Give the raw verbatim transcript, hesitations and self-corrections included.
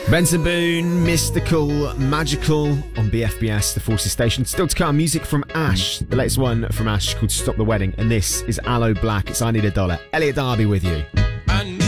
Benson Boone, Mystical, Magical on B F B S, the Forces Station. Still to come, music from Ash, the latest one from Ash called Stop the Wedding, and this is Aloe Black. It's I Need a Dollar. Elliot Darby with you. I need